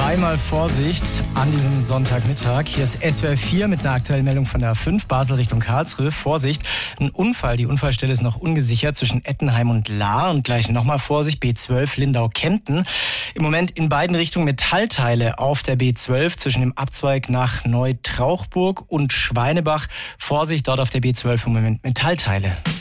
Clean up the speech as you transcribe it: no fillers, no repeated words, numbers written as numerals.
Einmal Vorsicht an diesem Sonntagmittag. Hier ist SWR 4 mit einer aktuellen Meldung von der A5 Basel Richtung Karlsruhe. Vorsicht, ein Unfall. Die Unfallstelle ist noch ungesichert zwischen Ettenheim und Lahr. Und gleich nochmal Vorsicht, B12 Lindau-Kempten. Im Moment in beiden Richtungen Metallteile auf der B12 zwischen dem Abzweig nach Neutrauchburg und Schweinebach. Vorsicht, dort auf der B12 im Moment Metallteile.